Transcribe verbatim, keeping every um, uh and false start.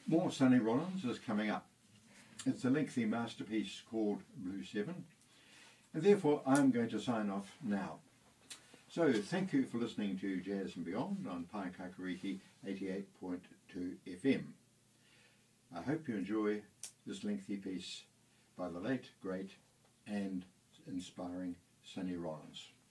More Sonny Rollins is coming up. It's a lengthy masterpiece called Blue Seven, and therefore I'm going to sign off now. So thank you for listening to Jazz and Beyond on Paekakariki eighty-eight point two F M. I hope you enjoy this lengthy piece by the late, great and inspiring Sonny Rollins.